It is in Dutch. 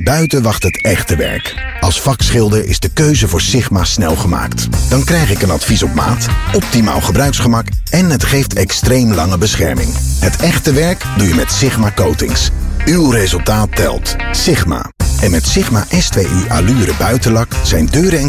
Buiten wacht het echte werk. Als vakschilder is de keuze voor Sigma snel gemaakt. Dan krijg ik een advies op maat, optimaal gebruiksgemak en het geeft extreem lange bescherming. Het echte werk doe je met Sigma Coatings. Uw resultaat telt. Sigma. En met Sigma S2U Allure buitenlak zijn deuren en